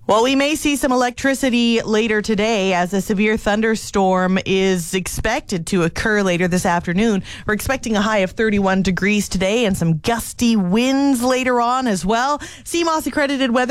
Well, we may see some electricity later today as a severe thunderstorm is expected to occur later this afternoon. We're expecting a high of 31 degrees today and some gusty winds later on as well. CMOS accredited weather